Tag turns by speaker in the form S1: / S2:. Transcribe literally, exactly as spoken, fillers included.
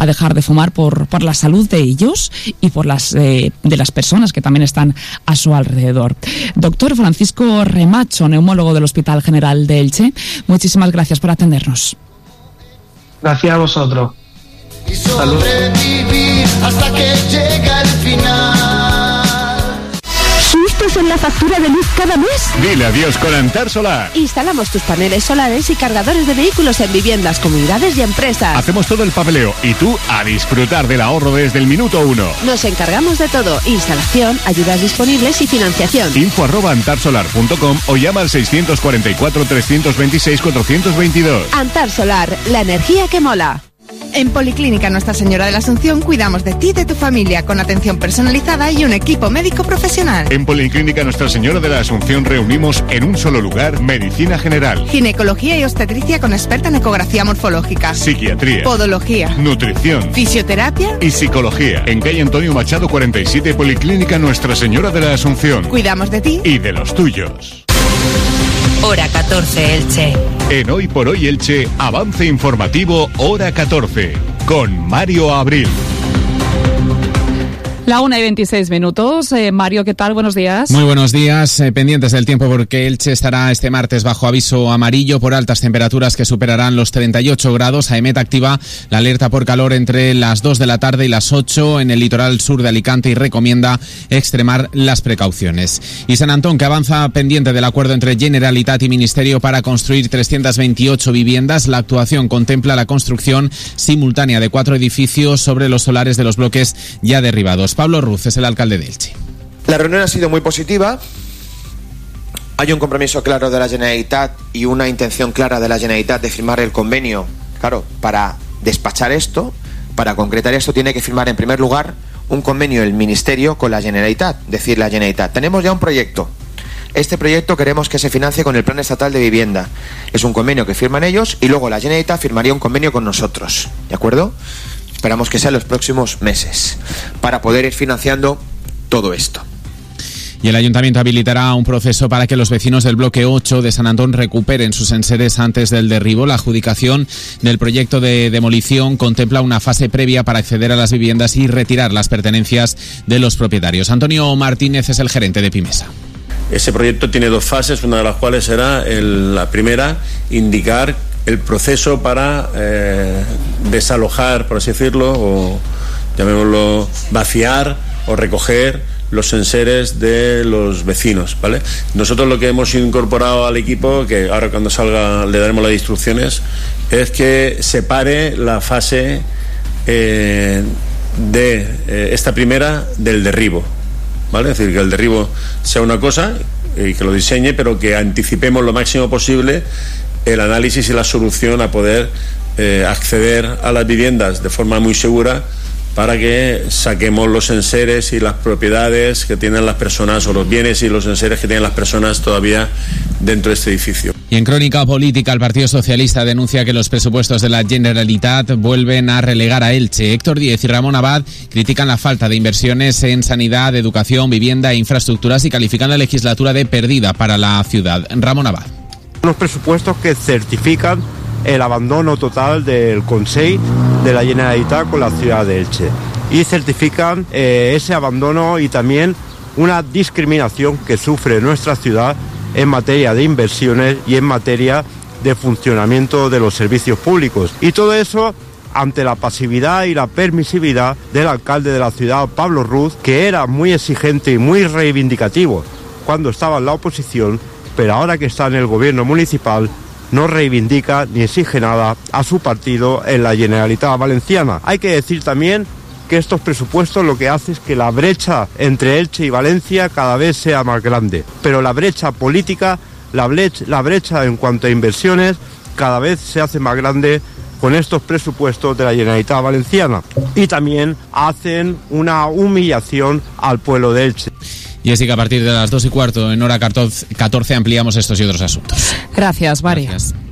S1: a dejar de fumar por, por la salud de ellos y por las eh, de las personas que también están a su alrededor. Doctor Francisco Remacho, neumólogo del Hospital General de Elche, muchísimas gracias por atendernos.
S2: Gracias a vosotros.
S3: Y sobrevivir hasta que llega el final.
S4: ¿Sustos en la factura de luz cada mes?
S5: Dile adiós con Antar Solar.
S4: Instalamos tus paneles solares y cargadores de vehículos en viviendas, comunidades y empresas.
S5: Hacemos todo el papeleo y tú a disfrutar del ahorro desde el minuto uno.
S4: Nos encargamos de todo: instalación, ayudas disponibles y financiación.
S5: Info arroba antarsolar punto com o llama al seiscientos cuarenta y cuatro, trescientos veintiséis, cuatrocientos veintidós.
S4: Antar Solar, la energía que mola.
S6: En Policlínica Nuestra Señora de la Asunción cuidamos de ti y de tu familia con atención personalizada y un equipo médico profesional.
S5: En Policlínica Nuestra Señora de la Asunción reunimos en un solo lugar medicina general,
S6: ginecología y obstetricia con experta en ecografía morfológica,
S5: psiquiatría,
S6: podología,
S5: nutrición,
S6: fisioterapia
S5: y psicología. En calle Antonio Machado cuarenta y siete, Policlínica Nuestra Señora de la Asunción.
S6: Cuidamos de ti
S5: y de los tuyos.
S7: Hora catorce, Elche.
S5: En Hoy por Hoy Elche, avance informativo Hora catorce, con Mario Abril.
S1: La una y veintiséis minutos. Eh, Mario, ¿qué tal? Buenos días.
S8: Muy buenos días. Eh, pendientes del tiempo porque Elche estará este martes bajo aviso amarillo por altas temperaturas que superarán los treinta y ocho grados. AEMET activa la alerta por calor entre las dos de la tarde y las ocho en el litoral sur de Alicante y recomienda extremar las precauciones. Y San Antón, que avanza pendiente del acuerdo entre Generalitat y Ministerio para construir trescientas veintiocho viviendas. La actuación contempla la construcción simultánea de cuatro edificios sobre los solares de los bloques ya derribados. Pablo Ruz es el alcalde de Elche.
S9: La reunión ha sido muy positiva. Hay un compromiso claro de la Generalitat y una intención clara de la Generalitat de firmar el convenio. Claro, para despachar esto, para concretar esto, tiene que firmar en primer lugar un convenio el Ministerio con la Generalitat. Decir la Generalitat, tenemos ya un proyecto. Este proyecto queremos que se financie con el Plan Estatal de Vivienda. Es un convenio que firman ellos y luego la Generalitat firmaría un convenio con nosotros. ¿De acuerdo? Esperamos que sea en los próximos meses para poder ir financiando todo esto.
S8: Y el Ayuntamiento habilitará un proceso para que los vecinos del bloque ocho de San Antón recuperen sus enseres antes del derribo. La adjudicación del proyecto de demolición contempla una fase previa para acceder a las viviendas y retirar las pertenencias de los propietarios. Antonio Martínez es el gerente de Pimesa.
S10: Ese proyecto tiene dos fases, una de las cuales será el, la primera, indicar el proceso para eh, desalojar, por así decirlo, o llamémoslo vaciar o recoger los enseres de los vecinos, ¿vale? Nosotros lo que hemos incorporado al equipo, que ahora cuando salga le daremos las instrucciones, es que separe la fase eh, de eh, esta primera del derribo, ¿vale? Es decir, que el derribo sea una cosa y que lo diseñe, pero que anticipemos lo máximo posible el análisis y la solución a poder eh, acceder a las viviendas de forma muy segura para que saquemos los enseres y las propiedades que tienen las personas o los bienes y los enseres que tienen las personas todavía dentro de este edificio.
S8: Y en crónica política, el Partido Socialista denuncia que los presupuestos de la Generalitat vuelven a relegar a Elche. Héctor Díez y Ramón Abad critican la falta de inversiones en sanidad, educación, vivienda e infraestructuras y califican la legislatura de perdida para la ciudad. Ramón Abad.
S11: Unos presupuestos que certifican el abandono total del Consell de la Generalitat con la ciudad de Elche y certifican eh, ese abandono y también una discriminación que sufre nuestra ciudad en materia de inversiones y en materia de funcionamiento de los servicios públicos. Y todo eso ante la pasividad y la permisividad del alcalde de la ciudad, Pablo Ruz, que era muy exigente y muy reivindicativo cuando estaba en la oposición, pero ahora que está en el gobierno municipal no reivindica ni exige nada a su partido en la Generalitat Valenciana. Hay que decir también que estos presupuestos lo que hace es que la brecha entre Elche y Valencia cada vez sea más grande, pero la brecha política, la brecha, la brecha en cuanto a inversiones, cada vez se hace más grande con estos presupuestos de la Generalitat Valenciana y también hacen una humillación al pueblo de Elche.
S8: Y así que a partir de las dos y cuarto en hora catorce ampliamos estos y otros asuntos.
S1: Gracias, María.
S8: Gracias.